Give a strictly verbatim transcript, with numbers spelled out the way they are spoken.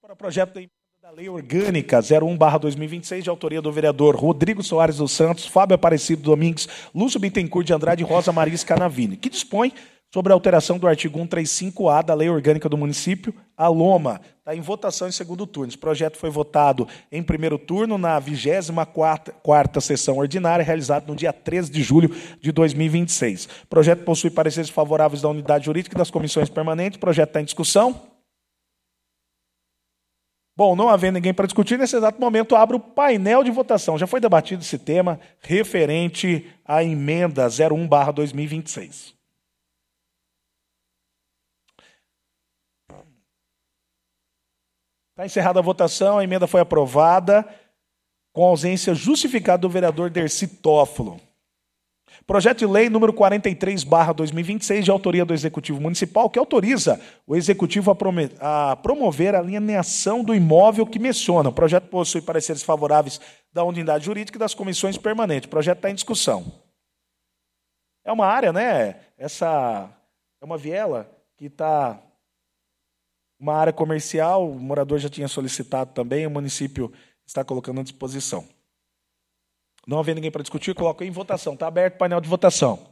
Para o projeto da Lei Orgânica zero um barra dois mil e vinte e seis, de autoria do vereador Rodrigo Soares dos Santos, Fábio Aparecido Domingues, Lúcio Bittencourt de Andrade e Rosa Maria Scanavini, que dispõe sobre a alteração do artigo cento e trinta e cinco A da Lei Orgânica do Município, a LOMA. Está em votação em segundo turno. Esse projeto foi votado em primeiro turno na vigésima quarta sessão ordinária, realizada no dia treze de julho de dois mil e vinte e seis. O projeto possui pareceres favoráveis da unidade jurídica e das comissões permanentes. O projeto está em discussão. Bom, não havendo ninguém para discutir, nesse exato momento abro o painel de votação. Já foi debatido esse tema referente à emenda zero um barra dois mil e vinte e seis. Está encerrada a votação, a emenda foi aprovada com ausência justificada do vereador Dercy Toffolo. Projeto de lei número quarenta e três barra dois mil e vinte e seis, de autoria do Executivo Municipal, que autoriza o Executivo a promover a alienação do imóvel que menciona. O projeto possui pareceres favoráveis da unidade jurídica e das comissões permanentes. O projeto está em discussão. É uma área, né? Essa é uma viela que está... Uma área comercial, o morador já tinha solicitado também, o município está colocando à disposição. Não havendo ninguém para discutir, coloco em votação. Está aberto o painel de votação.